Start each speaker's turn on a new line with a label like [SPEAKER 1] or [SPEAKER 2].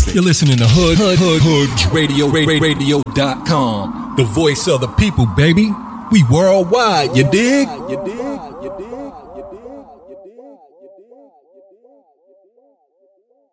[SPEAKER 1] You're listening to Radio.com. The voice of the people, baby. We worldwide, you dig?